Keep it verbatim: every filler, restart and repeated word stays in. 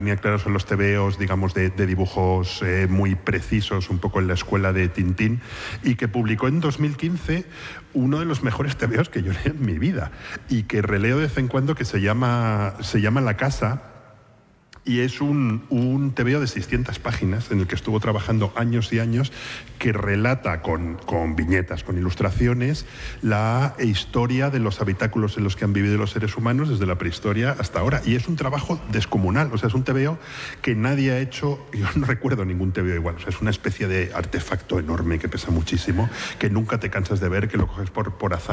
Claro, son los tebeos, digamos, de, de dibujos eh, muy precisos, un poco en la escuela de Tintín, y que publicó en dos mil quince uno de los mejores tebeos que yo leí en mi vida, y que releo de vez en cuando, que se llama, se llama La Casa, y es un, un tebeo de seiscientas páginas en el que estuvo trabajando años y años, que relata con, con viñetas, con ilustraciones, la historia de los habitáculos en los que han vivido los seres humanos desde la prehistoria hasta ahora. Y es un trabajo descomunal, o sea, es un tebeo que nadie ha hecho, yo no recuerdo ningún tebeo igual, o sea, es una especie de artefacto enorme que pesa muchísimo, que nunca te cansas de ver, que lo coges por, por azar.